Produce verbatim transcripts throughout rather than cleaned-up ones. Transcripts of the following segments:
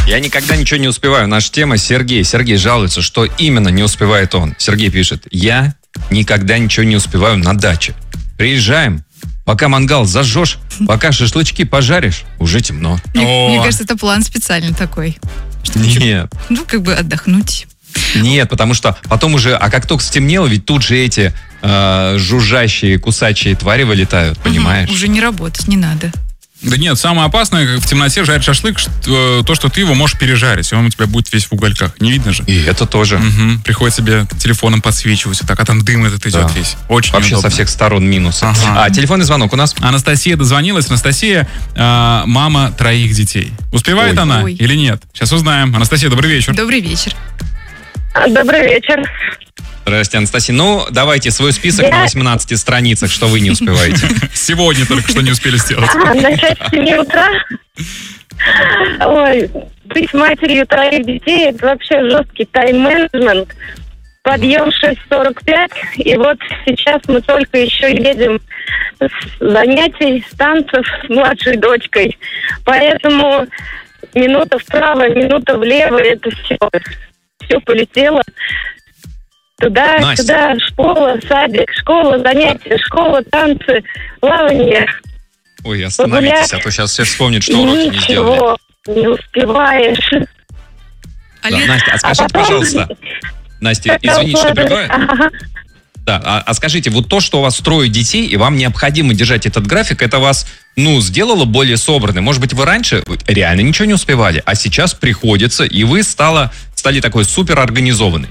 Я никогда ничего не успеваю. Наша тема Сергей. Сергей жалуется, что именно не успевает он. Сергей пишет: я никогда ничего не успеваю на даче. Приезжаем, пока мангал зажжешь, пока шашлычки пожаришь, уже темно. Мне, мне кажется, это план специальный такой. Нет. Ну, как бы отдохнуть. Нет, потому что потом уже, а как только стемнело, ведь тут же эти э, жужжащие, кусачие твари вылетают, понимаешь? Угу, уже не работать, не надо. Да нет, самое опасное в темноте жарить шашлык, что, то, что ты его можешь пережарить, и он у тебя будет весь в угольках. Не видно же. И это тоже. Угу. Приходится тебе телефоном подсвечивать, так, а там дым этот идет да. весь. Очень Вообще неудобно. со всех сторон минусы. Ага. А телефонный звонок у нас? Анастасия дозвонилась. Анастасия, э, мама троих детей. Успевает Ой. она Ой. или нет? Сейчас узнаем. Анастасия, добрый вечер. Добрый вечер. Добрый вечер. Здравствуйте, Анастасия. Ну, давайте свой список Я... на восемнадцати страницах, что вы не успеваете. Сегодня только что не успели сделать. Начать с семи утра. Ой, быть матерью троих детей — это вообще жесткий тайм-менеджмент. Подъем шесть сорок пять, и вот сейчас мы только еще едем с занятий, с танцев с младшей дочкой. Поэтому минута вправо, минута влево, это все. Все полетело. Туда, Настя. сюда, школа, садик, школа, занятия, школа, танцы, плавание. Ой, остановитесь, а то сейчас все вспомнят, что уроки не сделали. Ничего не успеваешь. Да, Настя, а скажите, а потом... пожалуйста, Настя, извините, что прибавляю. Ага. Да, а, а скажите, вот то, что у вас трое детей, и вам необходимо держать этот график, это вас, ну, сделало более собранным? Может быть, вы раньше реально ничего не успевали, а сейчас приходится, и вы стало, стали такой супер организованной?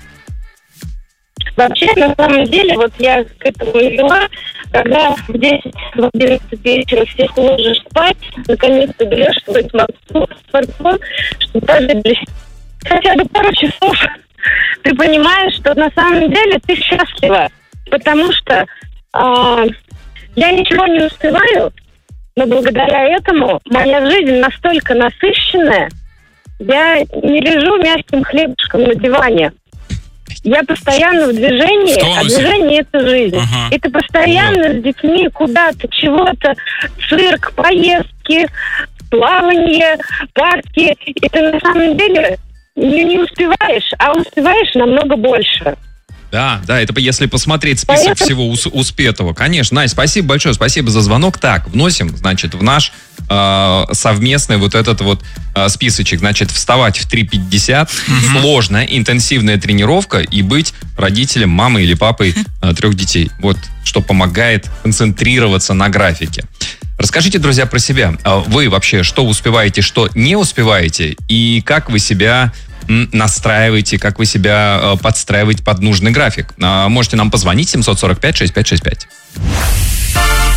Вообще, на самом деле, вот я к этому и вела, когда в десять одиннадцать вечера всех ложишь спать, наконец-то берешь свой смартфон, что даже для хотя бы пару часов ты понимаешь, что на самом деле ты счастлива, потому что э, я ничего не успеваю, но благодаря этому моя жизнь настолько насыщенная, я не лежу мягким хлебушком на диване. Я постоянно в движении, а движение — это жизнь. Ага. И ты постоянно с детьми куда-то, чего-то, цирк, поездки, плавание, парки. И ты на самом деле не, не успеваешь, а успеваешь намного больше. Да, да, это если посмотреть список Поэтому... всего ус- успетого. Конечно, Настя, спасибо большое, спасибо за звонок. Так, вносим, значит, в наш э, совместный вот этот вот э, списочек. Значит, вставать в три пятьдесят, mm-hmm. сложная, интенсивная тренировка и быть родителем, мамой или папой э, трех детей. Вот, что помогает концентрироваться на графике. Расскажите, друзья, про себя. Вы вообще что успеваете, что не успеваете? И как вы себя настраиваете, как вы себя подстраиваете под нужный график? Можете нам позвонить семь сорок пять шестьдесят пять шестьдесят пять.